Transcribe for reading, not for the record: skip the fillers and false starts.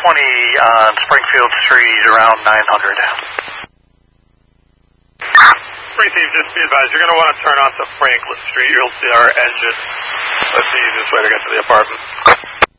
on Springfield Street around 900. Steve, just be advised, you're going to want to turn onto Franklin Street. You'll see our engine. That's the easiest way to get to the apartment.